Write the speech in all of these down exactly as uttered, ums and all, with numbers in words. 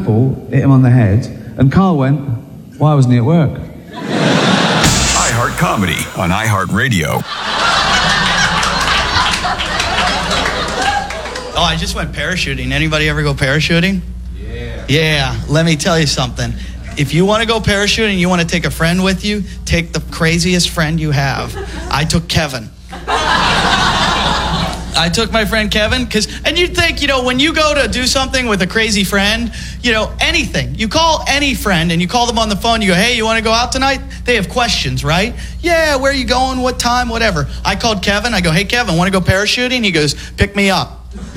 apple, hit him on the head, and Carl went, why wasn't he at work? iHeart Comedy on iHeartRadio. Oh, I just went parachuting. Anybody ever go parachuting? Yeah. Yeah, let me tell you something. If you want to go parachuting, you want to take a friend with you, take the craziest friend you have. I took Kevin. I took my friend Kevin, because, and you'd think, you know, when you go to do something with a crazy friend, you know, anything, you call any friend and you call them on the phone, you go, hey, you want to go out tonight? They have questions, right? Yeah, where are you going? What time? Whatever. I called Kevin. I go, hey, Kevin, want to go parachuting? He goes, pick me up.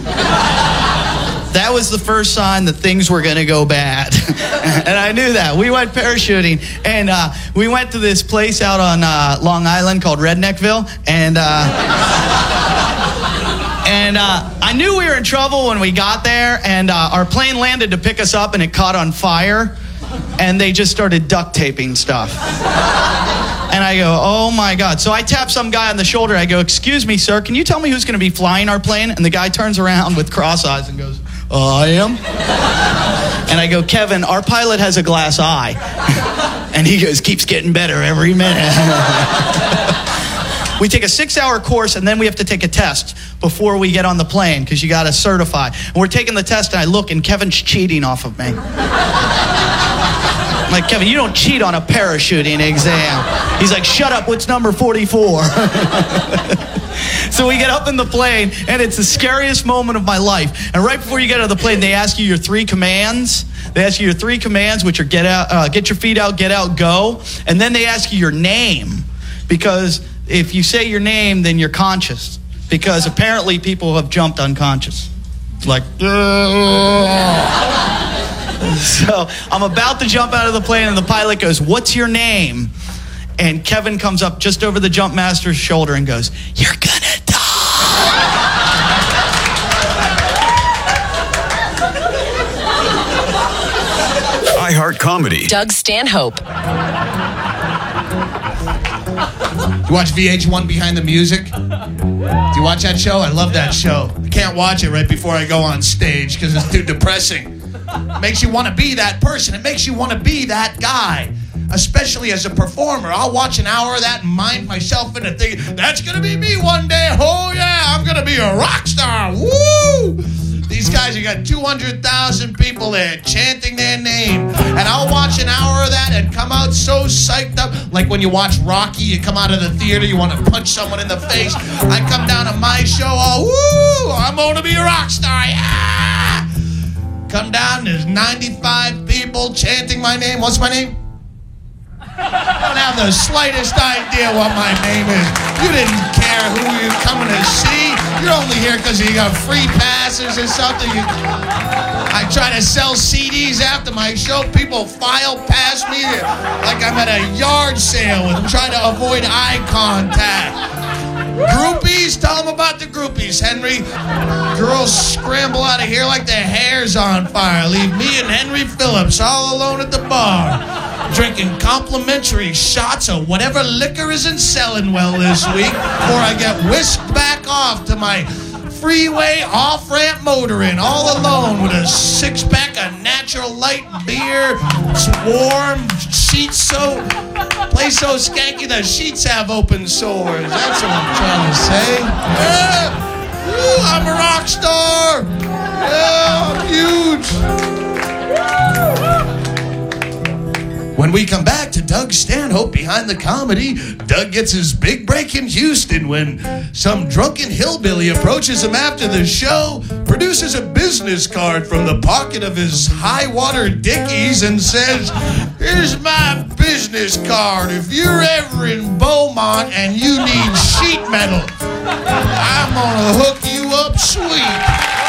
That was the first sign that things were going to go bad. And I knew that. We went parachuting, and uh, we went to this place out on uh, Long Island called Redneckville, and... Uh, And uh, I knew we were in trouble when we got there, and uh, our plane landed to pick us up, and it caught on fire, and they just started duct taping stuff. And I go, oh my God. So I tap some guy on the shoulder. I go, excuse me, sir, can you tell me who's going to be flying our plane? And the guy turns around with cross eyes and goes, oh, I am? And I go, Kevin, our pilot has a glass eye. And he goes, keeps getting better every minute. We take a six-hour course, and then we have to take a test before we get on the plane, because you got to certify. And we're taking the test, and I look, and Kevin's cheating off of me. I'm like, Kevin, you don't cheat on a parachuting exam. He's like, shut up, what's number forty-four? So we get up in the plane, and it's the scariest moment of my life. And right before you get on the plane, they ask you your three commands. They ask you your three commands, which are get out, uh, get your feet out, get out, go. And then they ask you your name, because if you say your name, then you're conscious. Because apparently people have jumped unconscious. Like, so I'm about to jump out of the plane, and the pilot goes, what's your name? And Kevin comes up just over the jump master's shoulder and goes, you're gonna die. iHeart Comedy. Doug Stanhope. You watch V H one Behind the Music? Do you watch that show? I love that show. I can't watch it right before I go on stage because it's too depressing. It makes you want to be that person. It makes you want to be that guy. Especially as a performer. I'll watch an hour of that and mind myself into thinking, that's going to be me one day. Oh, yeah, I'm going to be a rock star. Woo! These guys, you got two hundred thousand people there chanting their name. And I'll watch an hour of that and come out so psyched up. Like when you watch Rocky, you come out of the theater, you want to punch someone in the face. I come down to my show, oh, woo! I'm going to be a rock star. Yeah! Come down, there's ninety-five people chanting my name. What's my name? I don't have the slightest idea what my name is. You didn't care who you're coming to see. You're only here because you got free passes or something. You, I try to sell C Ds after my show. People file past me like I'm at a yard sale with them, trying to avoid eye contact. Groupies? Tell them about the groupies, Henry. Girls scramble out of here like their hair's on fire. Leave me and Henry Phillips all alone at the bar, drinking complimentary shots of whatever liquor isn't selling well this week before I get whisked back off to my freeway off-ramp motoring all alone with a six-pack of natural light beer. It's warm, sheets so, place so skanky the sheets have open sores. That's what I'm trying to say. Yeah. Ooh, I'm a rock star. Yeah, I'm huge. When we come back to Doug Stanhope Behind the Comedy, Doug gets his big break in Houston when some drunken hillbilly approaches him after the show, produces a business card from the pocket of his high-water Dickies and says, here's my business card. If you're ever in Beaumont and you need sheet metal, I'm gonna hook you up sweet.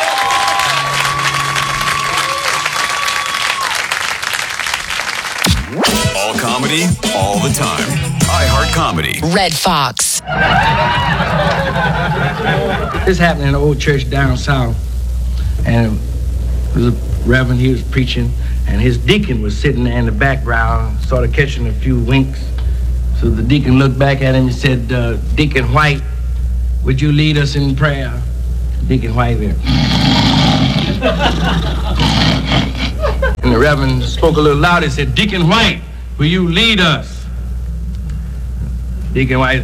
All comedy, all the time. iHeart Comedy. Red Fox. This happened in an old church down south, and it was a reverend, he was preaching, and his deacon was sitting there in the background, sort of catching a few winks. So the deacon looked back at him and said, uh, Deacon White, would you lead us in prayer? Deacon White there. And the Reverend spoke a little louder. He said, Deacon White, will you lead us? Deacon White.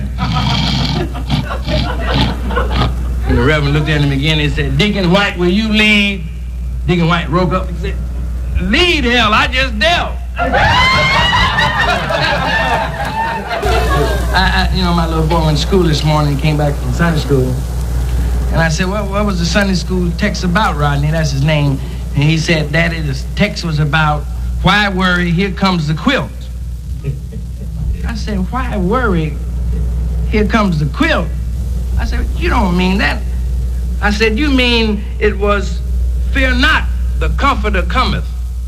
And the Reverend looked at him again and said, Deacon White, will you lead? Deacon White woke up and said, lead, hell, I just dealt. I, I, you know, my little boy went to school this morning, came back from Sunday school. And I said, well, what was the Sunday school text about, Rodney? That's his name. And he said, Daddy, the text was about, why worry, here comes the quilt. I said, why worry, here comes the quilt? I said, you don't mean that. I said, you mean it was, fear not, the comforter cometh.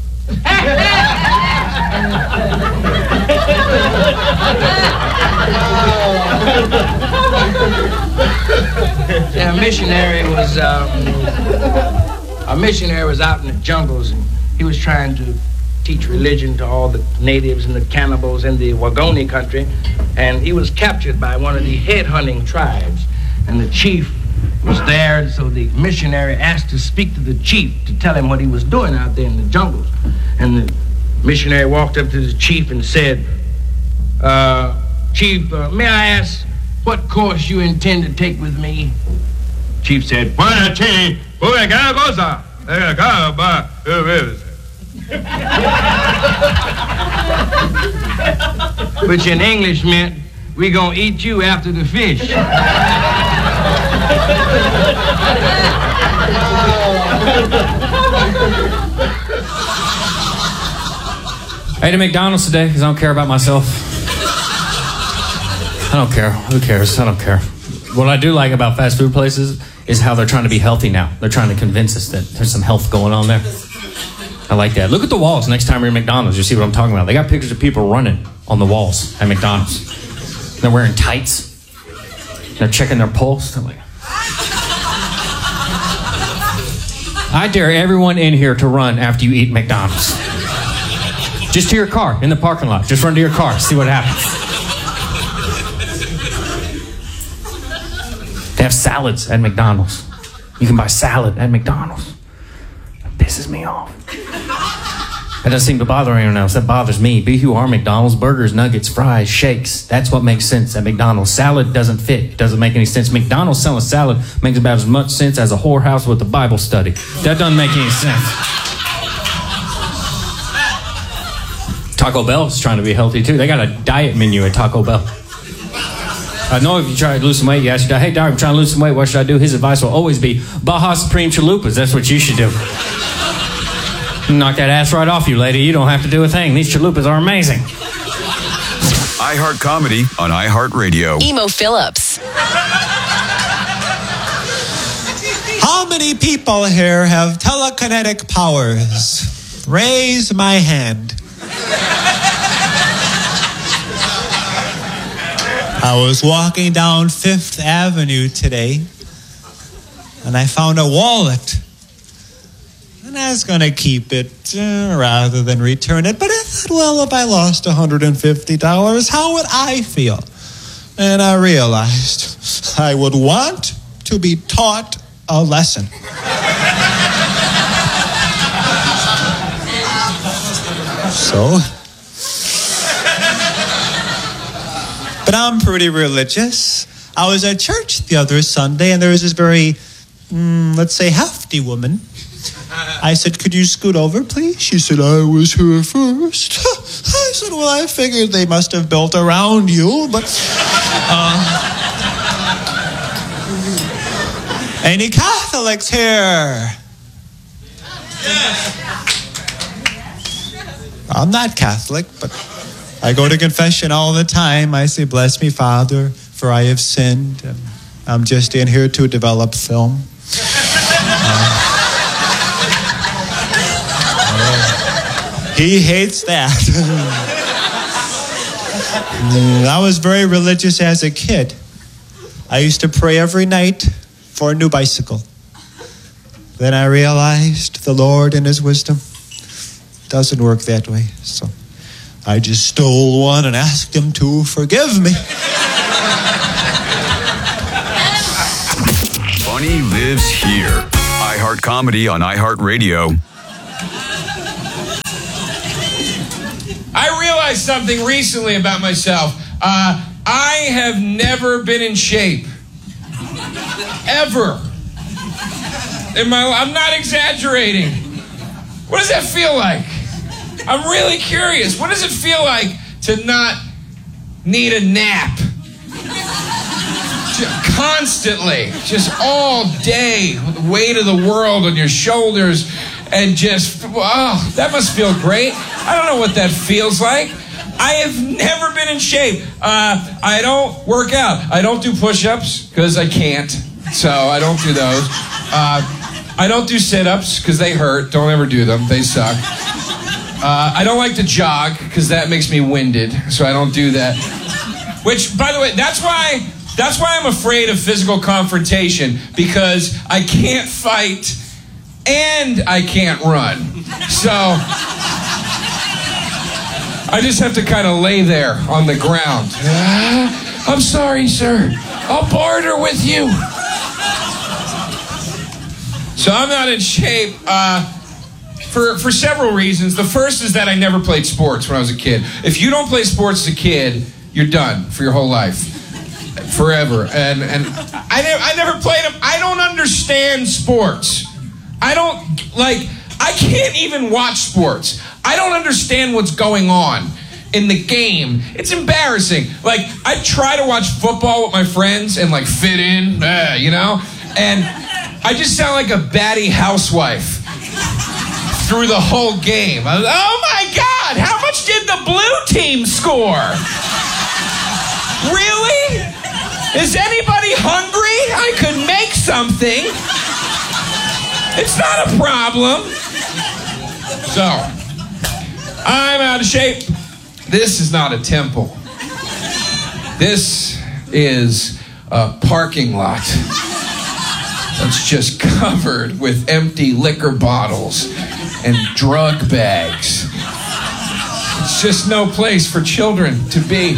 A missionary was um, a missionary was out in the jungles, and he was trying to teach religion to all the natives and the cannibals in the Wagoni country, and he was captured by one of the head-hunting tribes, and the chief was there, and so the missionary asked to speak to the chief to tell him what he was doing out there in the jungles. And the missionary walked up to the chief and said, uh, Chief, uh, may I ask what course you intend to take with me? Chief said, which in English meant, we gonna eat you after the fish. I ate at McDonald's today because I don't care about myself. I don't care. Who cares? I don't care. What I do like about fast food places is how they're trying to be healthy now. They're trying to convince us that there's some health going on there. I like that. Look at the walls next time you're at McDonald's. You see what I'm talking about. They got pictures of people running on the walls at McDonald's. They're wearing tights. They're checking their pulse. They're like... I dare everyone in here to run after you eat McDonald's. Just to your car, in the parking lot. Just run to your car, see what happens. They have salads at McDonald's. You can buy salad at McDonald's. That pisses me off. That doesn't seem to bother anyone else. That bothers me. B U R McDonald's, burgers, nuggets, fries, shakes. That's what makes sense at McDonald's. Salad doesn't fit. It doesn't make any sense. McDonald's selling salad makes about as much sense as a whorehouse with a Bible study. That doesn't make any sense. Taco Bell's trying to be healthy too. They got a diet menu at Taco Bell. I know if you try to lose some weight, you ask your doctor, hey doctor, I'm trying to lose some weight, what should I do? His advice will always be Baja Supreme Chalupas. That's what you should do. Knock that ass right off you, lady. You don't have to do a thing. These chalupas are amazing. iHeart Comedy on iHeartRadio. Emo Phillips. How many people here have telekinetic powers? Raise my hand. I was walking down Fifth Avenue today, and I found a wallet. And I was going to keep it uh, rather than return it. But I thought, well, if I lost one hundred fifty dollars, how would I feel? And I realized I would want to be taught a lesson. So, but I'm pretty religious. I was at church the other Sunday, and there was this very, mm, let's say, hefty woman. I said, could you scoot over, please? She said, I was here first. I said, well, I figured they must have built around you, but... Uh, any Catholics here? I'm not Catholic, but I go to confession all the time. I say, bless me, Father, for I have sinned. And I'm just in here to develop film. Uh, He hates that. I was very religious as a kid. I used to pray every night for a new bicycle. Then I realized the Lord in his wisdom doesn't work that way. So I just stole one and asked him to forgive me. Funny lives here. iHeart Comedy on iHeartRadio. I realized something recently about myself. Uh, I have never been in shape. Ever. In my, I'm not exaggerating. What does that feel like? I'm really curious. What does it feel like to not need a nap? Just constantly, just all day, with the weight of the world on your shoulders, and just, oh, that must feel great. I don't know what that feels like. I have never been in shape. Uh, I don't work out. I don't do push-ups because I can't, so I don't do those. Uh, I don't do sit-ups because they hurt. Don't ever do them. They suck. Uh, I don't like to jog because that makes me winded, so I don't do that. Which, by the way, that's why that's why I'm afraid of physical confrontation, because I can't fight and I can't run. So I just have to kind of lay there on the ground. Uh, I'm sorry, sir. I'll barter with you. So I'm not in shape uh, for, for several reasons. The first is that I never played sports when I was a kid. If you don't play sports as a kid, you're done for your whole life. Forever. And and I, ne- I never played them. I don't understand sports. I don't, like, I can't even watch sports. I don't understand what's going on in the game. It's embarrassing. Like, I try to watch football with my friends and, like, fit in, uh, you know? And I just sound like a batty housewife through the whole game. I was, oh, my God, how much did the blue team score? Really? Is anybody hungry? I could make something. It's not a problem. So, I'm out of shape. This is not a temple. This is a parking lot that's just covered with empty liquor bottles and drug bags. It's just no place for children to be.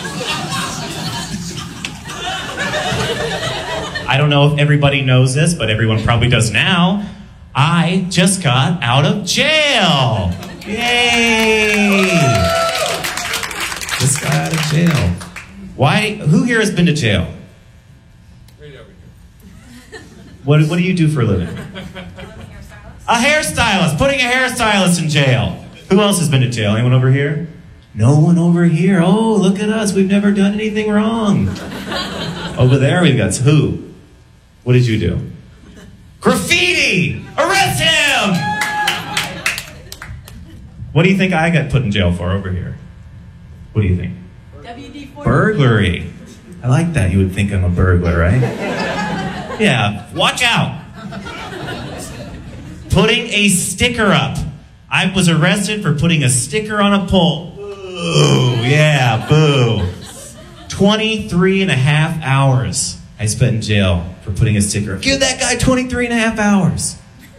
I don't know if everybody knows this, but everyone probably does now. I just got out of jail. Yay! Just got out of jail. Why? Who here has been to jail? Right over here. What, what do you do for a living? A hairstylist. Putting a hairstylist in jail. Who else has been to jail? Anyone over here? No one over here. Oh, look at us. We've never done anything wrong. Over there we've got who? What did you do? Graffiti! Arrest him! What do you think I got put in jail for over here? What do you think? W D forty. Burglary. I like that. You would think I'm a burglar, right? Yeah, watch out. Putting a sticker up. I was arrested for putting a sticker on a pole. Boo, yeah, boo. twenty-three and a half hours I spent in jail for putting a sticker up. Give that guy twenty-three and a half hours.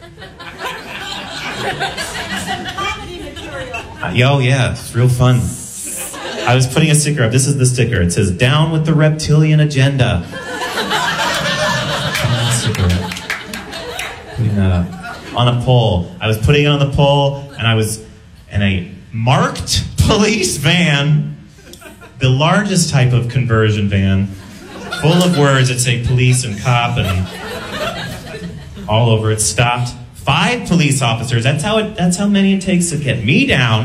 Uh, yo, yeah, it's real fun. I was putting a sticker up. This is the sticker. It says, "Down with the reptilian agenda." Sticker up. Putting that up. On a pole. I was putting it on the pole, and I was in a marked police van, the largest type of conversion van, full of words that say police and cop and all over it. Stopped. Five police officers. That's how it. That's how many it takes to get me down.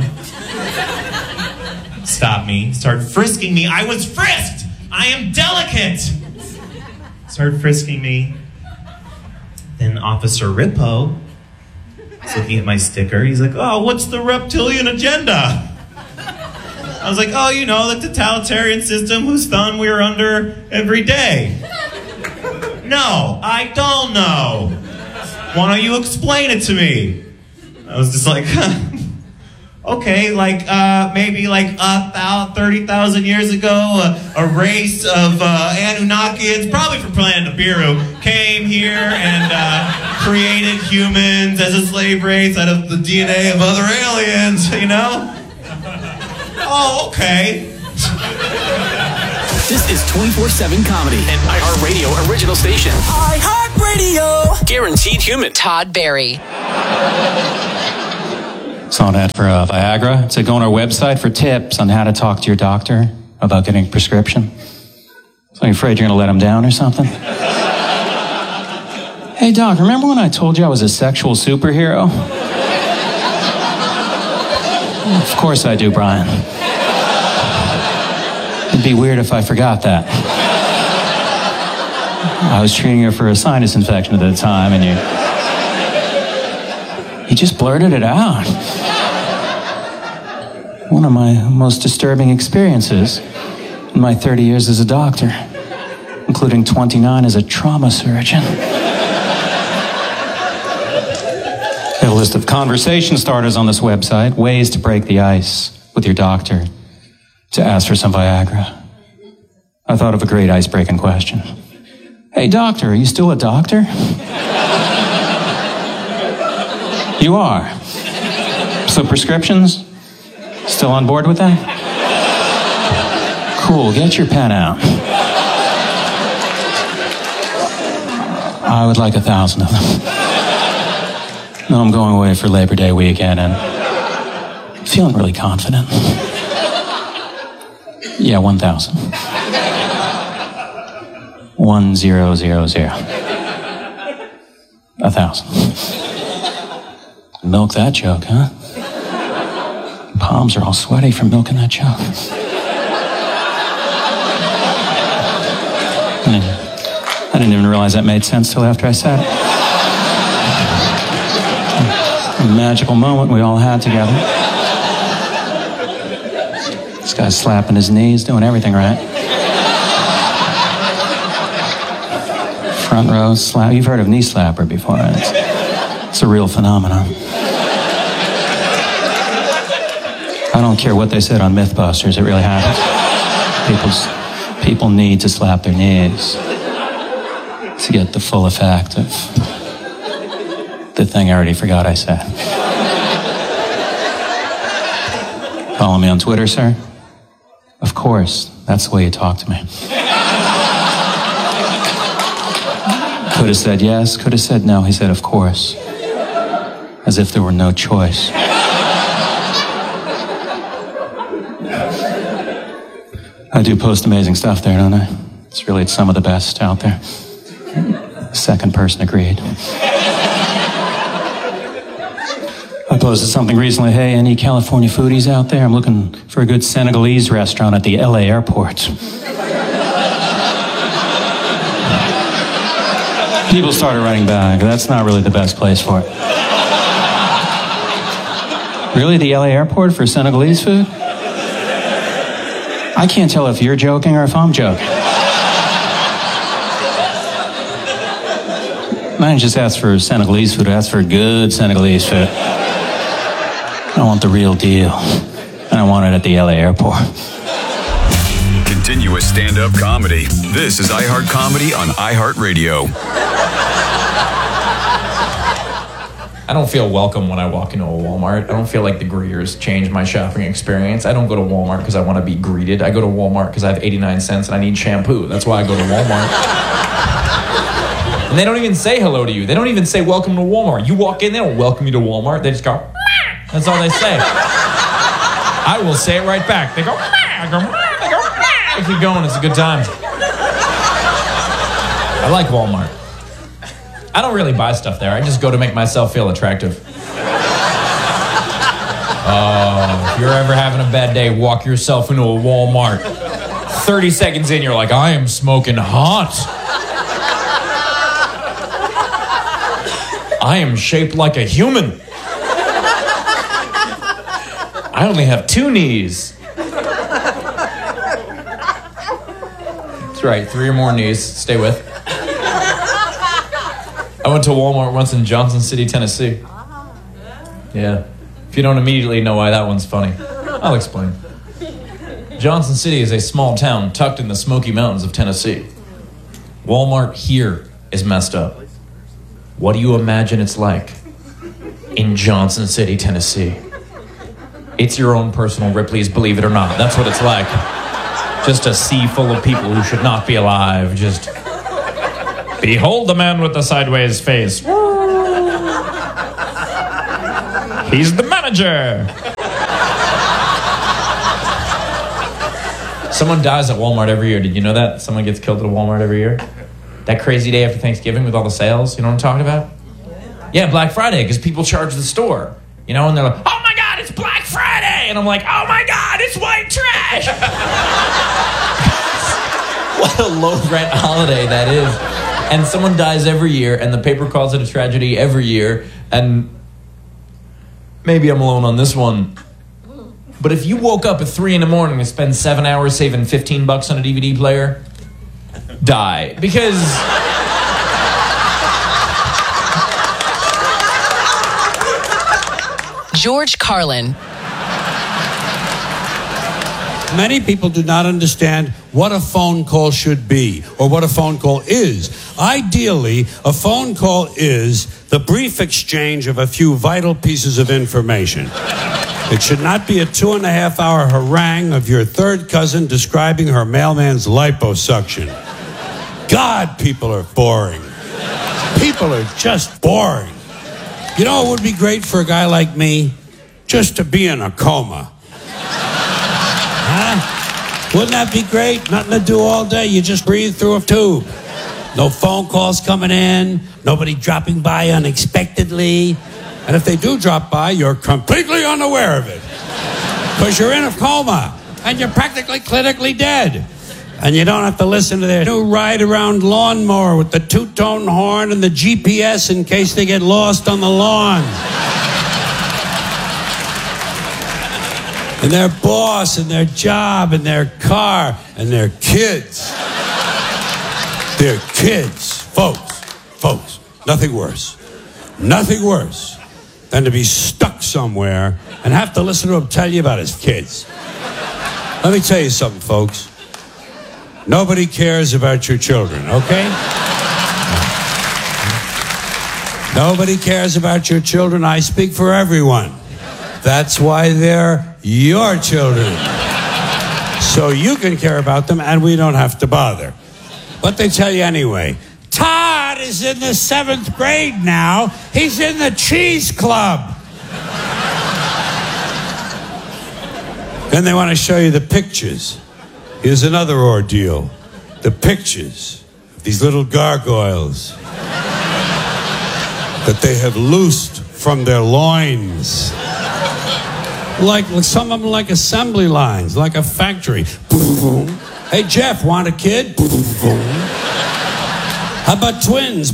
Stop me. Start frisking me. I was frisked. I am delicate. Start frisking me. Then Officer Rippo is looking at my sticker. He's like, "Oh, what's the reptilian agenda?" I was like, "Oh, you know, the totalitarian system whose thumb we're under every day." "No, I don't know. Why don't you explain it to me?" I was just like, okay, like uh, maybe like uh, thirty thousand years ago, a, a race of uh, Anunnakians, probably from planet Nibiru, came here and uh, created humans as a slave race out of the D N A of other aliens, you know? Oh, okay. This is twenty-four seven Comedy, an iHeartRadio original station. iHeartRadio! Guaranteed human. Todd Barry. Saw an ad for uh, Viagra. It said go on our website for tips on how to talk to your doctor about getting a prescription. So you afraid you're going to let him down or something? Hey, Doc, remember when I told you I was a sexual superhero? Of course I do, Brian. It'd be weird if I forgot that. I was treating her for a sinus infection at the time, and you... You just blurted it out. One of my most disturbing experiences in my thirty years as a doctor, including twenty-nine as a trauma surgeon. I have a list of conversation starters on this website, ways to break the ice with your doctor, to ask for some Viagra. I thought of a great ice-breaking question. Hey, doctor, are you still a doctor? You are. So prescriptions? Still on board with that? Cool, get your pen out. I would like a thousand of them. No, I'm going away for Labor Day weekend and feeling really confident. Yeah, one thousand. One zero zero zero. A thousand. Milk that joke, huh? Palms are all sweaty from milking that joke. I didn't, I didn't even realize that made sense till after I said it. A magical moment we all had together. This guy's slapping his knees, doing everything right. Front row slap. You've heard of knee slapper before, right? It's, it's a real phenomenon. I don't care what they said on Mythbusters, it really happens. People's, people need to slap their knees to get the full effect of the thing I already forgot I said. Follow me on Twitter, sir? Of course, that's the way you talk to me. Could have said yes, could have said no. He said, of course. As if there were no choice. I do post amazing stuff there, don't I? It's really it's some of the best out there. Second person agreed. I posted something recently. Hey, any California foodies out there? I'm looking for a good Senegalese restaurant at the L A airport. People started writing back. That's not really the best place for it. Really, the L A airport for Senegalese food? I can't tell if you're joking or if I'm joking. I didn't just ask for Senegalese food, I asked for good Senegalese food. I want the real deal. And I want it at the L A airport. Continuous stand-up comedy. This is iHeart Comedy on iHeartRadio. I don't feel welcome when I walk into a Walmart. I don't feel like the greeters change my shopping experience. I don't go to Walmart because I want to be greeted. I go to Walmart because I have eighty-nine cents and I need shampoo. That's why I go to Walmart. And they don't even say hello to you. They don't even say welcome to Walmart. You walk in, they don't welcome you to Walmart. They just go, Mah! That's all they say. I will say it right back. They go, Mah! I go, Mah! They go, Mah! I keep going. It's a good time. I like Walmart. I don't really buy stuff there. I just go to make myself feel attractive. Oh, if you're ever having a bad day, walk yourself into a Walmart. thirty seconds in, you're like, I am smoking hot. I am shaped like a human. I only have two knees. That's right, three or more knees. Stay with. I went to Walmart once in Johnson City, Tennessee. Yeah. If you don't immediately know why that one's funny, I'll explain. Johnson City is a small town tucked in the Smoky Mountains of Tennessee. Walmart here is messed up. What do you imagine it's like in Johnson City, Tennessee? It's your own personal Ripley's Believe It or Not. That's what it's like. Just a sea full of people who should not be alive. Just... Behold the man with the sideways face. He's the manager. Someone dies at Walmart every year. Did you know that? Someone gets killed at a Walmart every year? That crazy day after Thanksgiving with all the sales. You know what I'm talking about? Yeah, Black Friday, because people charge the store. You know, and they're like, oh my God, it's Black Friday! And I'm like, oh my God, it's white trash! What a low-rent holiday that is. And someone dies every year, and the paper calls it a tragedy every year, and maybe I'm alone on this one. But if you woke up at three in the morning and spend seven hours saving fifteen bucks on a D V D player, die. Because George Carlin. Many people do not understand what a phone call should be or what a phone call is. Ideally, a phone call is the brief exchange of a few vital pieces of information. It should not be a two and a half hour harangue of your third cousin describing her mailman's liposuction. God, people are boring. People are just boring. You know, it would be great for a guy like me just to be in a coma. Huh? Wouldn't that be great? Nothing to do all day. You just breathe through a tube. No phone calls coming in. Nobody dropping by unexpectedly. And if they do drop by, you're completely unaware of it. Because you're in a coma. And you're practically clinically dead. And you don't have to listen to their new ride-around lawnmower with the two-tone horn and the G P S in case they get lost on the lawn. And their boss and their job and their car and their kids. Their kids. Folks, folks, nothing worse. Nothing worse than to be stuck somewhere and have to listen to him tell you about his kids. Let me tell you something, folks. Nobody cares about your children, okay? Nobody cares about your children. I speak for everyone. That's why they're your children. So you can care about them and we don't have to bother. But they tell you anyway. Todd is in the seventh grade now. He's in the cheese club. Then they want to show you the pictures. Here's another ordeal. The pictures of these little gargoyles that they have loosed from their loins. Like, some of them like assembly lines, like a factory. Hey, Jeff, want a kid? How about twins?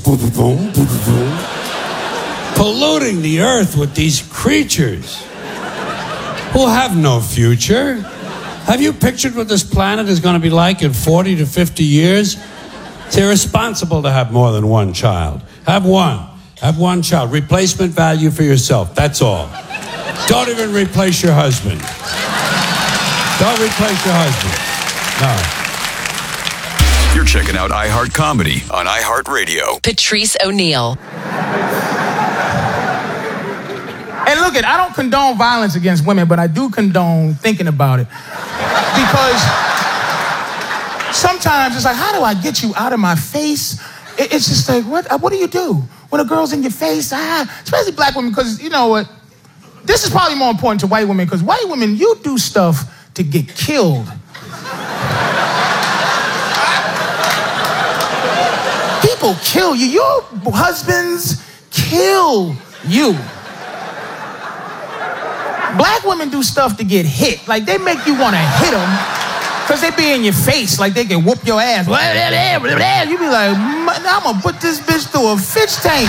Polluting the earth with these creatures who have no future. Have you pictured what this planet is going to be like in forty to fifty years? It's irresponsible to have more than one child. Have one. Have one child. Replacement value for yourself. That's all. Don't even replace your husband. Don't replace your husband. No. You're checking out iHeart Comedy on iHeartRadio. Patrice O'Neal. And look, it, I don't condone violence against women, but I do condone thinking about it. Because sometimes it's like, how do I get you out of my face? It, it's just like, what What do you do when a girl's in your face? Ah, especially black women, because you know what? This is probably more important to white women, because white women, you do stuff to get killed. People kill you. Your husbands kill you. Black women do stuff to get hit. Like, they make you want to hit them because they be in your face like they can whoop your ass. You be like, I'm going to put this bitch through a fish tank.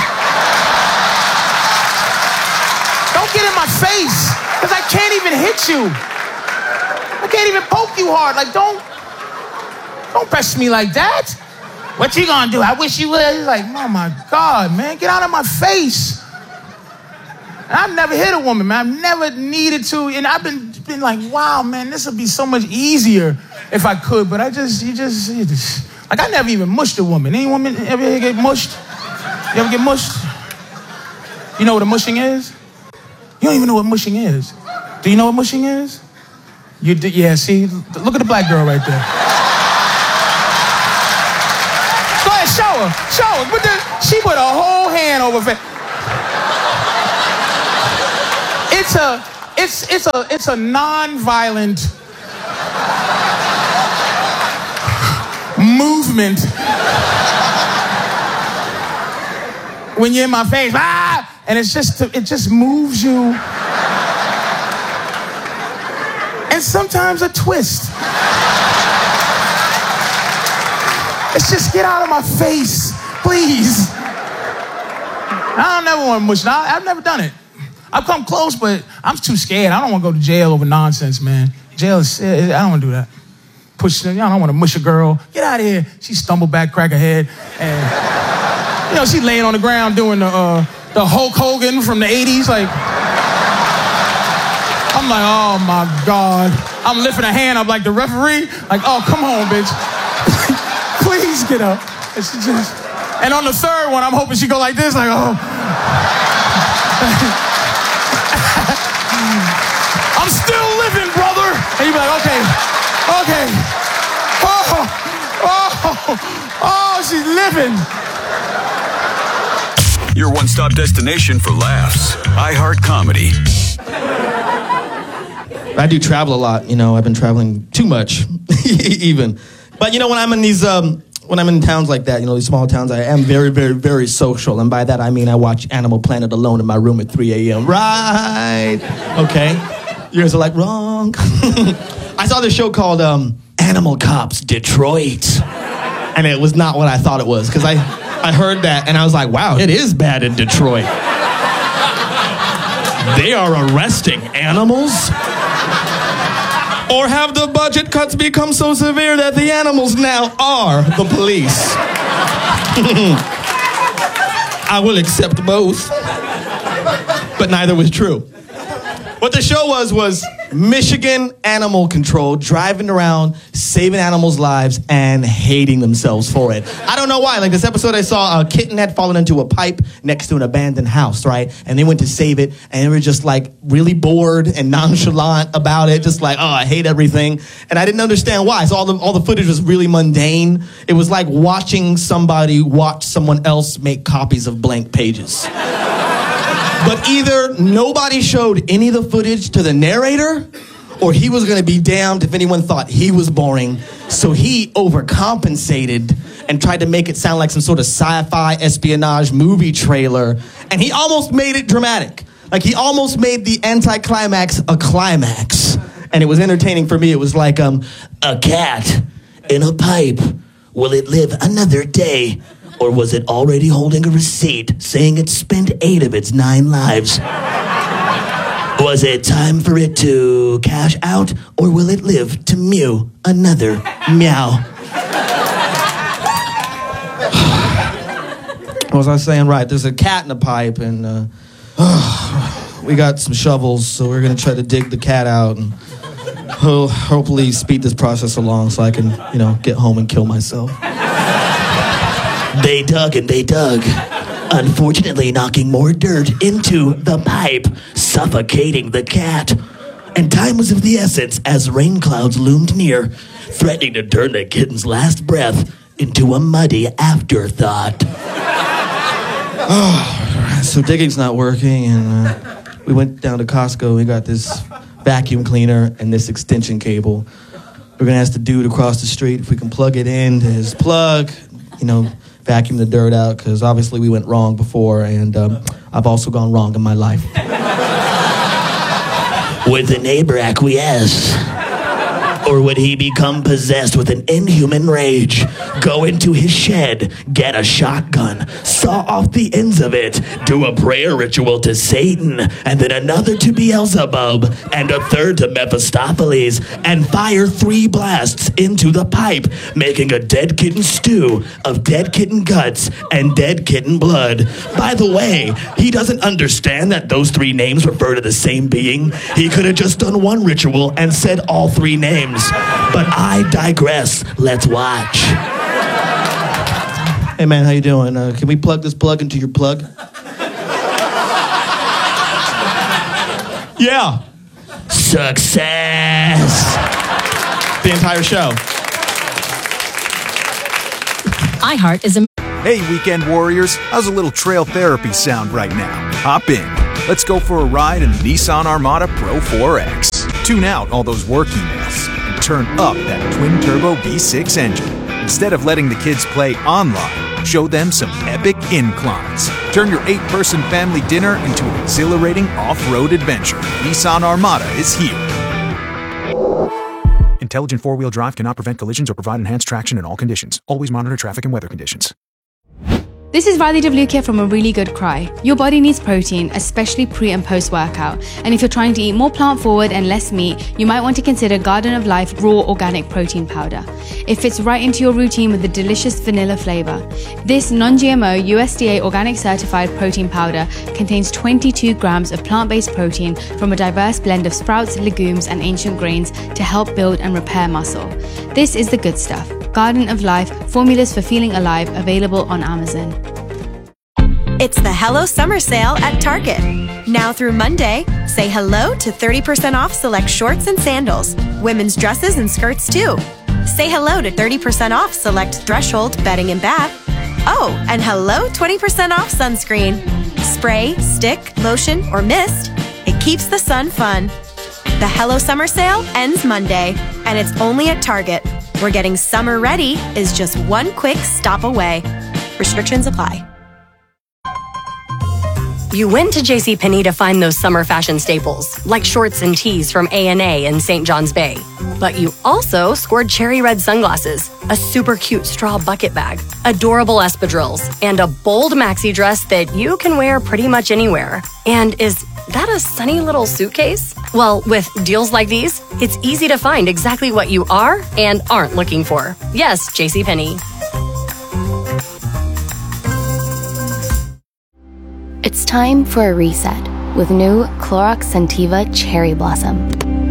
Don't get in my face because I can't even hit you. I can't even poke you hard. Like, don't, don't press me like that. What you gonna do? I wish you would. He's like, oh my God, man, get out of my face. And I've never hit a woman, man. I've never needed to. And I've been, been like, wow, man, this would be so much easier if I could. But I just, you just, you just, like, I never even mushed a woman. Any woman ever get mushed? You ever get mushed? You know what a mushing is? You don't even know what mushing is. Do you know what mushing is? You do, yeah, see, look at the black girl right there. Go ahead, show her, show her. Put the, she put a whole hand over her face. it's a, it's, it's a, it's a non-violent movement. When you're in my face, ah, and it's just, it just moves you. And sometimes a twist. It's just get out of my face, please. I don't never want to mush. I, I've never done it. I've come close, but I'm too scared. I don't want to go to jail over nonsense, man. Jail is, I don't want to do that. Push, I don't want to mush a girl. Get out of here. She stumbled back, crack her head, and you know, she laying on the ground doing the uh, the Hulk Hogan from the eighties, like. I'm like, oh my God. I'm lifting a hand up like the referee. Like, oh, come on, bitch. Please get up. And she just, and on the third one, I'm hoping she go like this, like, oh. I'm still living, brother. And you be like, okay, okay. Oh, oh, oh, she's living. Your one-stop destination for laughs. iHeart Comedy. I do travel a lot, you know. I've been traveling too much, even. But you know, when I'm in these, um, when I'm in towns like that, you know, these small towns, I am very, very, very social. And by that, I mean I watch Animal Planet alone in my room at three a.m. Right? Okay. Yours are like, wrong. I saw this show called um, Animal Cops Detroit. And it was not what I thought it was. Because I, I heard that and I was like, wow, it is bad in Detroit. They are arresting animals? Or have the budget cuts become so severe that the animals now are the police? I will accept both. But neither was true. What the show was, was Michigan animal control, driving around, saving animals' lives, and hating themselves for it. I don't know why. Like this episode I saw, a kitten had fallen into a pipe next to an abandoned house, right? And they went to save it, and they were just like really bored and nonchalant about it, just like, oh, I hate everything. And I didn't understand why. So all the, all the footage was really mundane. It was like watching somebody watch someone else make copies of blank pages. But either nobody showed any of the footage to the narrator, or he was going to be damned if anyone thought he was boring. So he overcompensated and tried to make it sound like some sort of sci-fi espionage movie trailer. And he almost made it dramatic. Like he almost made the anticlimax a climax. And it was entertaining for me. It was like um, a cat in a pipe. Will it live another day? Or was it already holding a receipt saying it spent eight of its nine lives? Was it time for it to cash out, or will it live to mew another meow? What was I saying? Right, there's a cat in a pipe, and uh, uh, we got some shovels, so we're going to try to dig the cat out and ho- hopefully speed this process along so I can, you know, get home and kill myself. They dug and they dug, unfortunately knocking more dirt into the pipe, suffocating the cat. And time was of the essence as rain clouds loomed near, threatening to turn the kitten's last breath into a muddy afterthought. Oh, so digging's not working, and uh, we went down to Costco. We got this vacuum cleaner and this extension cable. We're gonna ask the dude across the street if we can plug it into his plug, you know, vacuum the dirt out, because obviously we went wrong before, and um, I've also gone wrong in my life. Would the neighbor acquiesce? Or would he become possessed with an inhuman rage, go into his shed, get a shotgun, saw off the ends of it, do a prayer ritual to Satan, and then another to Beelzebub, and a third to Mephistopheles, and fire three blasts into the pipe, making a dead kitten stew of dead kitten guts and dead kitten blood? By the way, he doesn't understand that those three names refer to the same being. He could have just done one ritual and said all three names. But I digress. Let's watch. Hey man, how you doing? Uh, can we plug this plug into your plug? Yeah. Success. The entire show. iHeart is a... Hey, weekend warriors. How's a little trail therapy sound right now? Hop in. Let's go for a ride in the Nissan Armada Pro four X. Tune out all those work emails and turn up that twin-turbo V six engine. Instead of letting the kids play online, show them some epic inclines. Turn your eight-person family dinner into an exhilarating off-road adventure. Nissan Armada is here. Intelligent four-wheel drive cannot prevent collisions or provide enhanced traction in all conditions. Always monitor traffic and weather conditions. This is Riley Devlukia from A Really Good Cry. Your body needs protein, especially pre and post workout. And if you're trying to eat more plant forward and less meat, you might want to consider Garden of Life Raw Organic Protein Powder. It fits right into your routine with a delicious vanilla flavor. This non-G M O U S D A organic certified protein powder contains twenty-two grams of plant-based protein from a diverse blend of sprouts, legumes, and ancient grains to help build and repair muscle. This is the good stuff. Garden of Life, formulas for feeling alive, available on Amazon. It's the Hello Summer Sale at Target. Now through Monday, say hello to thirty percent off select shorts and sandals, women's dresses and skirts too. Say hello to thirty percent off select Threshold bedding and bath. Oh, and hello twenty percent off sunscreen. Spray, stick, lotion, or mist, it keeps the sun fun. The Hello Summer Sale ends Monday, and it's only at Target, where getting summer ready is just one quick stop away. Restrictions apply. You went to JCPenney to find those summer fashion staples, like shorts and tees from A and A in Saint John's Bay. But you also scored cherry red sunglasses, a super cute straw bucket bag, adorable espadrilles, and a bold maxi dress that you can wear pretty much anywhere. And is that a sunny little suitcase? Well, with deals like these, it's easy to find exactly what you are and aren't looking for. Yes, JCPenney. It's time for a reset with new Clorox Scentiva Cherry Blossom.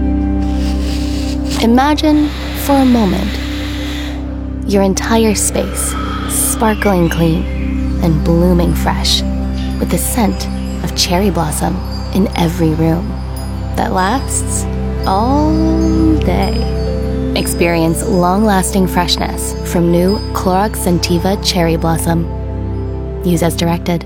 Imagine, for a moment, your entire space sparkling clean and blooming fresh with the scent of cherry blossom in every room that lasts all day. Experience long-lasting freshness from new Clorox Scentiva Cherry Blossom. Use as directed.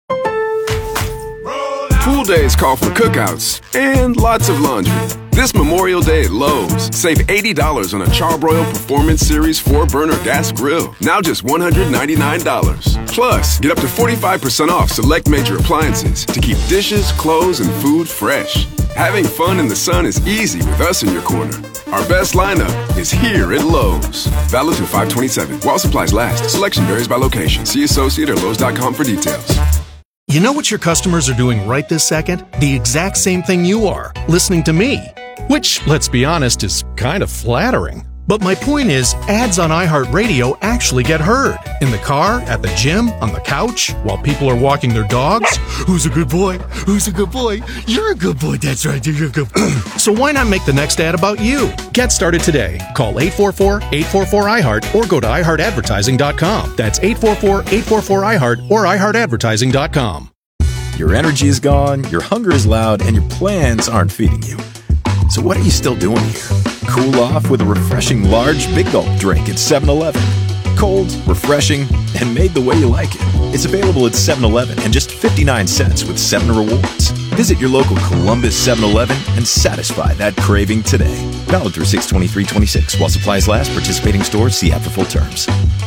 Pool days call for cookouts and lots of laundry. This Memorial Day at Lowe's, save eighty dollars on a Charbroil Performance Series four burner gas grill. Now just one hundred ninety-nine dollars. Plus, get up to forty-five percent off select major appliances to keep dishes, clothes, and food fresh. Having fun in the sun is easy with us in your corner. Our best lineup is here at Lowe's. Valid through five twenty-seven. While supplies last. Selection varies by location. See associate or Lowe's dot com for details. You know what your customers are doing right this second? The exact same thing you are, listening to me. Which, let's be honest, is kind of flattering. But my point is, ads on iHeartRadio actually get heard. In the car, at the gym, on the couch, while people are walking their dogs. Who's a good boy? Who's a good boy? You're a good boy, that's right, you're a good boy. So why not make the next ad about you? Get started today. Call eight four four, eight four four, I heart or go to i heart advertising dot com. That's eight four four, eight four four, I heart or i heart advertising dot com. Your energy is gone, your hunger is loud, and your plans aren't feeding you. So what are you still doing here? Cool off with a refreshing large Big Gulp drink at seven eleven. Cold, refreshing, and made the way you like it. It's available at seven eleven and just fifty-nine cents with seven rewards. Visit your local Columbus seven eleven and satisfy that craving today. Valid through six twenty-three twenty-six. While supplies last, participating stores see app for full terms.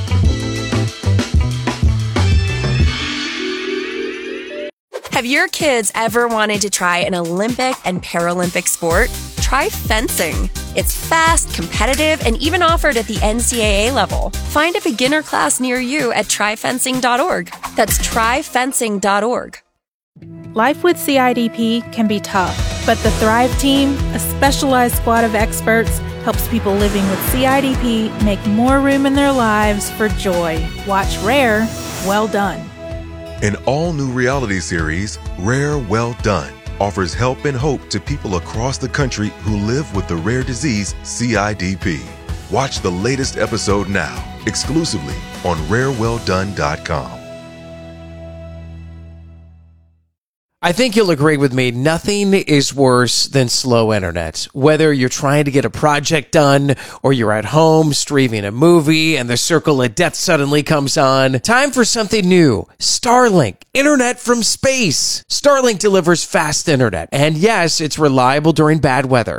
Have your kids ever wanted to try an Olympic and Paralympic sport? Try fencing. It's fast, competitive, and even offered at the N C double A level. Find a beginner class near you at try fencing dot org. That's try fencing dot org. Life with C I D P can be tough, but the Thrive Team, a specialized squad of experts, helps people living with C I D P make more room in their lives for joy. Watch Rare, Well Done. An all-new reality series, Rare Well Done, offers help and hope to people across the country who live with the rare disease C I D P. Watch the latest episode now, exclusively on rare well done dot com. I think you'll agree with me. Nothing is worse than slow internet. Whether you're trying to get a project done or you're at home streaming a movie and the circle of death suddenly comes on. Time for something new. Starlink. Internet from space. Starlink delivers fast internet. And yes, it's reliable during bad weather.